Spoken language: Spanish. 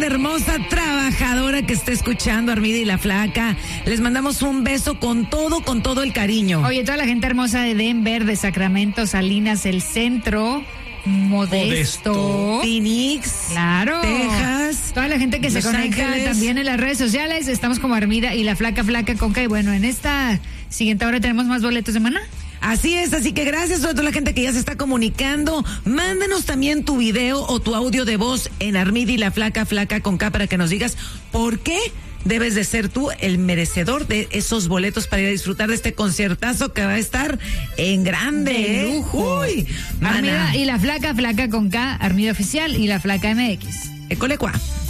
la hermosa trabajadora que está escuchando, Armida y la Flaca. Les mandamos un beso con todo el cariño. Oye, toda la gente hermosa de Denver, de Sacramento, Salinas, el centro, Modesto, Phoenix, claro, Texas, toda la gente que Los se conecta Ángeles. también en las redes sociales. Estamos como Armida y la Flaca con K. Y bueno, en esta siguiente hora tenemos más boletos de Maná. Así es, así que gracias a toda la gente que ya se está comunicando. Mándanos también tu video o tu audio de voz en Armida y la Flaca con K para que nos digas por qué debes de ser tú el merecedor de esos boletos para ir a disfrutar de este conciertazo que va a estar en grande. De lujo. Uy, Armida Maná. y la Flaca con K, Armida Oficial y la Flaca MX. École cuá.